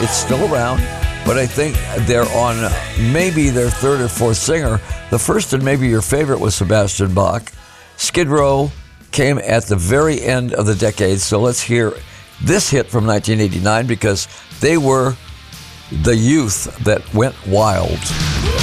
It's still around, but I think they're on maybe their third or fourth singer. The first and maybe your favorite was Sebastian Bach. Skid Row came at the very end of the decade, so let's hear this hit from 1989 because they were the youth that went wild.